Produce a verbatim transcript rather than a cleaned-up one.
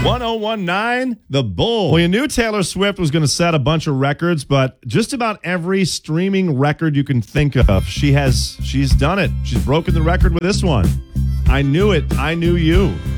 ten The Bull. Well, you knew Taylor Swift was going to set a bunch of records, but just about every streaming record you can think of, she has, she's done it. She's broken the record with this one. I Knew It, I Knew You.